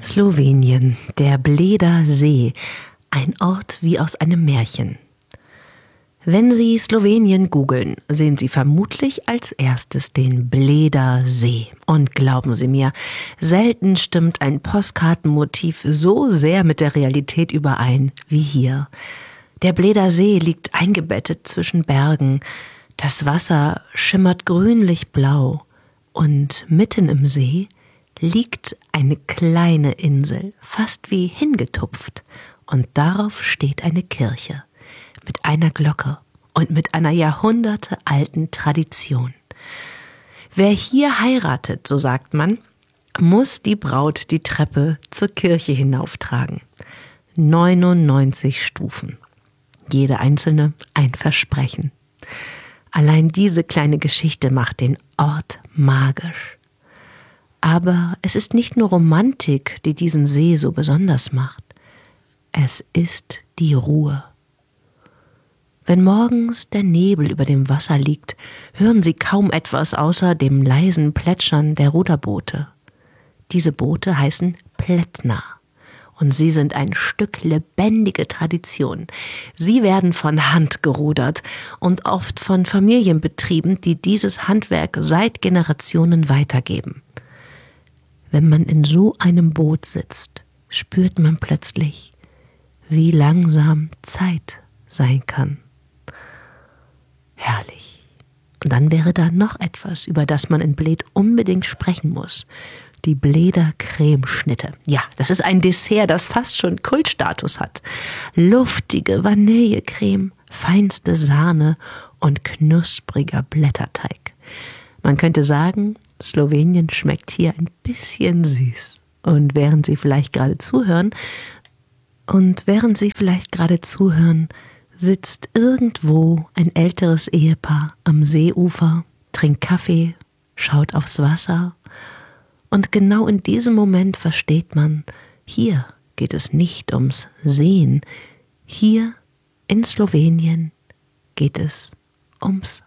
Slowenien, der Bleda See, ein Ort wie aus einem Märchen. Wenn Sie Slowenien googeln, sehen Sie vermutlich als erstes den Bleda See. Und glauben Sie mir, selten stimmt ein Postkartenmotiv so sehr mit der Realität überein wie hier. Der Bleda See liegt eingebettet zwischen Bergen. Das Wasser schimmert grünlich-blau und mitten im See liegt eine kleine Insel, fast wie hingetupft, und darauf steht eine Kirche mit einer Glocke und mit einer jahrhundertealten Tradition. Wer hier heiratet, so sagt man, muss die Braut die Treppe zur Kirche hinauftragen. 99 Stufen. Jede einzelne ein Versprechen. Allein diese kleine Geschichte macht den Ort magisch. Aber es ist nicht nur Romantik, die diesen See so besonders macht. Es ist die Ruhe. Wenn morgens der Nebel über dem Wasser liegt, hören Sie kaum etwas außer dem leisen Plätschern der Ruderboote. Diese Boote heißen Plättner und sie sind ein Stück lebendige Tradition. Sie werden von Hand gerudert und oft von Familien betrieben, die dieses Handwerk seit Generationen weitergeben. Wenn man in so einem Boot sitzt, spürt man plötzlich, wie langsam Zeit sein kann. Herrlich. Und dann wäre da noch etwas, über das man in Bled unbedingt sprechen muss. Die Bleder Cremeschnitte. Ja, das ist ein Dessert, das fast schon Kultstatus hat. Luftige Vanillecreme, feinste Sahne und knuspriger Blätterteig. Man könnte sagen, Slowenien schmeckt hier ein bisschen süß. Und während Sie vielleicht gerade zuhören, sitzt irgendwo ein älteres Ehepaar am Seeufer, trinkt Kaffee, schaut aufs Wasser. Und genau in diesem Moment versteht man, hier geht es nicht ums Sehen. Hier in Slowenien geht es ums